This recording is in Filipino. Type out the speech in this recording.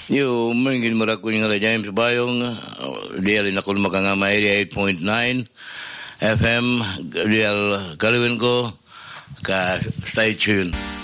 Yo, mungkin meraku yung James Bayong, dia rin ako makangama area 8.9 FM, dia galiwin ko ka stay tuned.